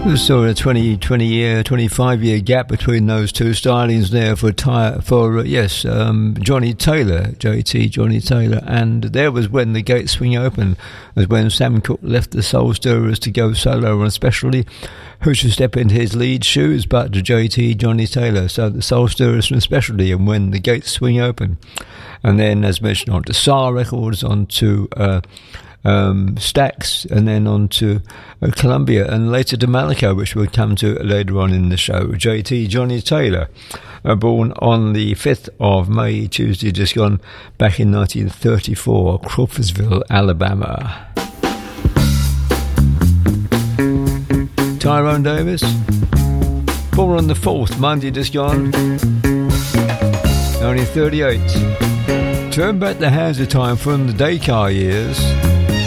So a 25-year gap between those two stylings there for Johnny Taylor, JT Johnny Taylor, and there was When the Gates Swing Open, as when Sam Cooke left the Soul Stirrers to go solo, and especially who should step into his lead shoes but JT Johnny Taylor. So the Soul Stirrers from Specialty and When the Gates Swing Open, and then as mentioned on to SAR Records, on to Stax, and then on to Columbia, and later to Malaco, which we'll come to later on in the show. JT Johnny Taylor, born on the 5th of May, Tuesday just gone, back in 1934, Crawfordsville, Alabama. Tyrone Davis, born on the 4th, Monday just gone, 1938. Turn back the hands of time from the Dakar years.